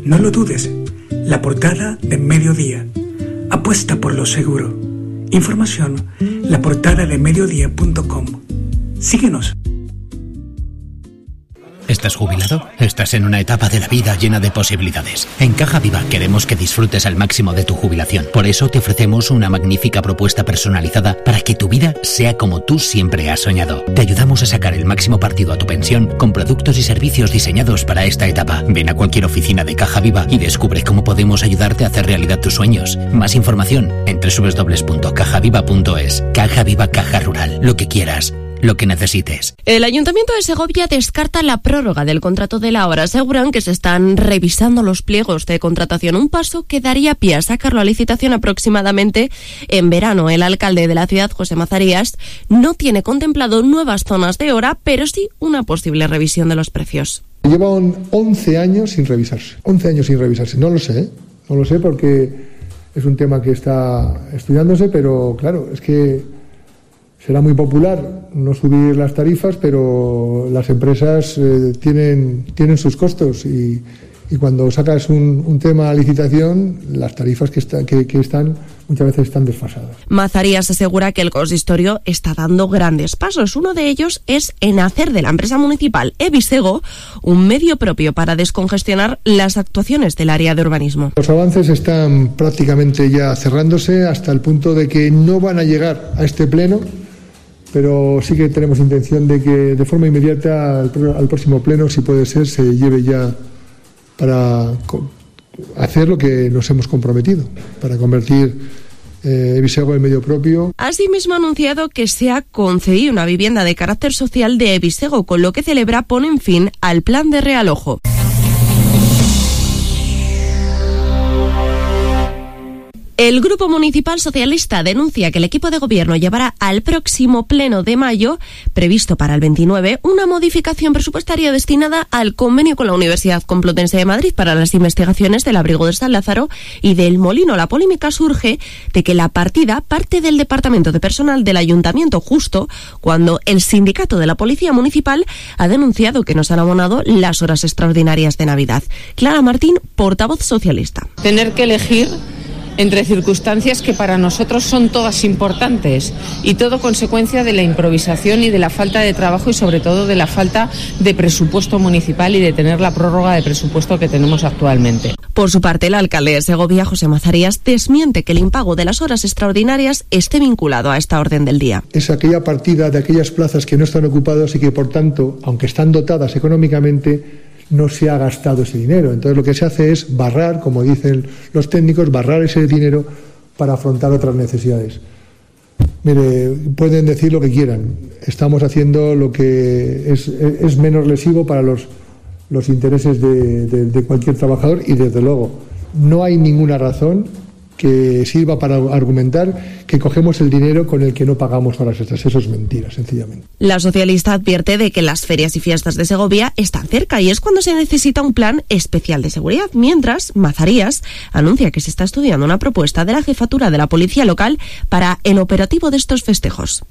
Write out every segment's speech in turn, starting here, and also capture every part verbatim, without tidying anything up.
No lo dudes. La portada de Mediodía. Apuesta por lo seguro. Información, la portada de mediodía punto com. Síguenos. ¿Estás jubilado? Estás en una etapa de la vida llena de posibilidades. En Caja Viva queremos que disfrutes al máximo de tu jubilación. Por eso te ofrecemos una magnífica propuesta personalizada para que tu vida sea como tú siempre has soñado. Te ayudamos a sacar el máximo partido a tu pensión con productos y servicios diseñados para esta etapa. Ven a cualquier oficina de Caja Viva y descubre cómo podemos ayudarte a hacer realidad tus sueños. Más información en doble u doble u doble u punto caja viva punto es. Caja Viva, Caja Rural. Lo que quieras. Lo que necesites. El Ayuntamiento de Segovia descarta la prórroga del contrato de la obra. Aseguran que se están revisando los pliegos de contratación, un paso que daría pie a sacarlo a licitación aproximadamente en verano. El alcalde de la ciudad, José Mazarías, no tiene contemplado nuevas zonas de hora, pero sí una posible revisión de los precios. Llevan once años sin revisarse. once años sin revisarse. No lo sé, ¿eh? No lo sé porque es un tema que está estudiándose, pero claro, es que será muy popular no subir las tarifas, pero las empresas eh, tienen, tienen sus costos y, y cuando sacas un, un tema a licitación, las tarifas que, está, que, que están muchas veces están desfasadas. Mazarías asegura que el consistorio está dando grandes pasos. Uno de ellos es en hacer de la empresa municipal Ebisego un medio propio para descongestionar las actuaciones del área de urbanismo. Los avances están prácticamente ya cerrándose hasta el punto de que no van a llegar a este pleno, pero sí que tenemos intención de que de forma inmediata al, al próximo pleno, si puede ser, se lleve ya para hacer lo que nos hemos comprometido, para convertir eh, Ebisego en medio propio. Asimismo ha anunciado que se ha concedido una vivienda de carácter social de Ebisego, con lo que celebra ponen fin al plan de realojo. El Grupo Municipal Socialista denuncia que el equipo de gobierno llevará al próximo pleno de mayo, previsto para el veintinueve, una modificación presupuestaria destinada al convenio con la Universidad Complutense de Madrid para las investigaciones del abrigo de San Lázaro y del Molino. La polémica surge de que la partida parte del Departamento de Personal del Ayuntamiento justo cuando el sindicato de la Policía Municipal ha denunciado que no se han abonado las horas extraordinarias de Navidad. Clara Martín, portavoz socialista. Tener que elegir entre circunstancias que para nosotros son todas importantes y todo consecuencia de la improvisación y de la falta de trabajo y sobre todo de la falta de presupuesto municipal y de tener la prórroga de presupuesto que tenemos actualmente. Por su parte, el alcalde de Segovia, José Mazarías, desmiente que el impago de las horas extraordinarias esté vinculado a esta orden del día. Es aquella partida de aquellas plazas que no están ocupadas y que, por tanto, aunque están dotadas económicamente, no se ha gastado ese dinero. Entonces lo que se hace es barrar, como dicen los técnicos, barrar ese dinero para afrontar otras necesidades. Mire, pueden decir lo que quieran. Estamos haciendo lo que es, es menos lesivo para los, los intereses de, de, de cualquier trabajador y, desde luego, no hay ninguna razón que sirva para argumentar que cogemos el dinero con el que no pagamos horas extras. Eso es mentira, sencillamente. La socialista advierte de que las ferias y fiestas de Segovia están cerca y es cuando se necesita un plan especial de seguridad, mientras Mazarías anuncia que se está estudiando una propuesta de la jefatura de la policía local para el operativo de estos festejos.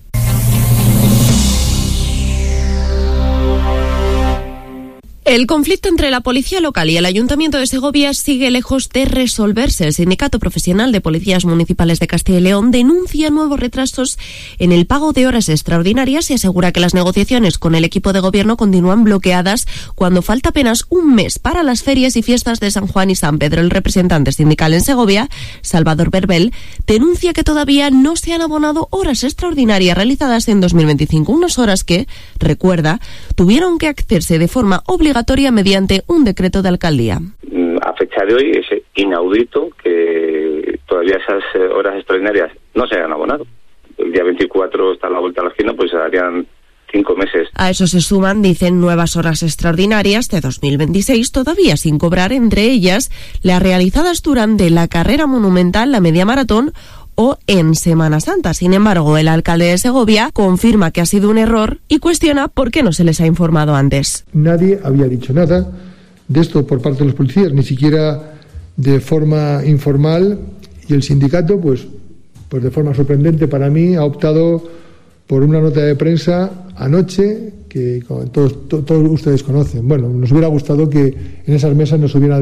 El conflicto entre la policía local y el Ayuntamiento de Segovia sigue lejos de resolverse. El Sindicato Profesional de Policías Municipales de Castilla y León denuncia nuevos retrasos en el pago de horas extraordinarias y asegura que las negociaciones con el equipo de gobierno continúan bloqueadas cuando falta apenas un mes para las ferias y fiestas de San Juan y San Pedro. El representante sindical en Segovia, Salvador Berbel, denuncia que todavía no se han abonado horas extraordinarias realizadas en dos mil veinticinco, unas horas que, recuerda, tuvieron que hacerse de forma obligatoria mediante un decreto de alcaldía. A fecha de hoy es inaudito que todavía esas horas extraordinarias no se hayan abonado. El día veinticuatro está a la vuelta a la esquina, pues se darían cinco meses. A eso se suman, dicen, nuevas horas extraordinarias de dos mil veintiséis todavía sin cobrar, entre ellas las realizadas durante la carrera monumental, la media maratón o en Semana Santa. Sin embargo, el alcalde de Segovia confirma que ha sido un error y cuestiona por qué no se les ha informado antes. Nadie había dicho nada de esto por parte de los policías, ni siquiera de forma informal, y el sindicato, pues, pues de forma sorprendente para mí, ha optado por una nota de prensa anoche que todos, todos ustedes conocen. Bueno, nos hubiera gustado que en esas mesas nos hubieran